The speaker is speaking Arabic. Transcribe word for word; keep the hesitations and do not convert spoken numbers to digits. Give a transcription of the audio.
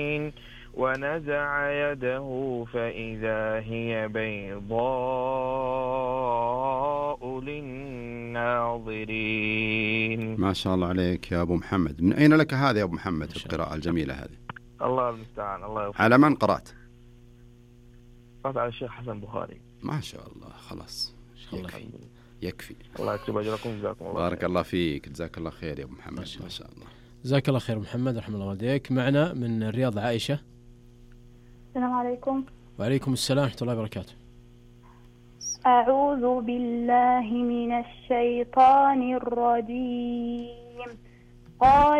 ونزع يده فإذا هي بيضاء للناظرين. ما شاء الله عليك يا أبو محمد. من أين لك هذا يا أبو محمد القراءة الجميلة هذه؟ الله المستعان. الله يوفقك. على من قرأت؟ قرأت على الشيخ حسن بخاري. ما شاء الله. خلاص يكفي يكفي. الله يكتب أجركم. جزاكم الله بارك الله فيك. جزاك الله خير يا أبو محمد. ما شاء, ما شاء الله. جزاك الله خير محمد رحمه الله والديك. معنا من الرياض عائشة. السلام عليكم. وعليكم السلام ورحمة الله وبركاته. أعوذ بالله من الشيطان الرجيم. قال